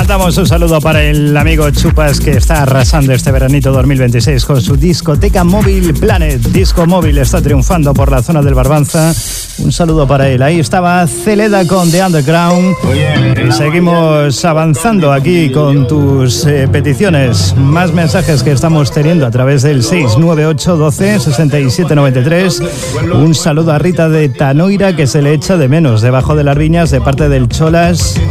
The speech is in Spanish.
Mandamos un saludo para el amigo Chupas, que está arrasando este veranito 2026 con su discoteca móvil Planet. Disco móvil está triunfando por la zona del Barbanza. Un saludo para él. Ahí estaba Celeda con The Underground. Y seguimos avanzando aquí con tus peticiones. Más mensajes que estamos teniendo a través del 698 12 67 93. Un saludo a Rita de Tanoira, que se le echa de menos debajo de las viñas de parte del Cholas.